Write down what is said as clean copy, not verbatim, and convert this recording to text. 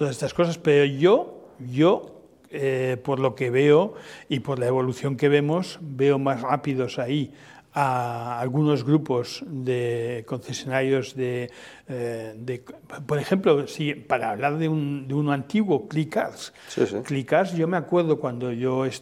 todas estas cosas, pero yo por lo que veo y por la evolución que vemos, veo más rápidos ahí a algunos grupos de concesionarios por ejemplo, si para hablar de uno antiguo, Clicars. Sí, sí. Clicars, yo me acuerdo cuando yo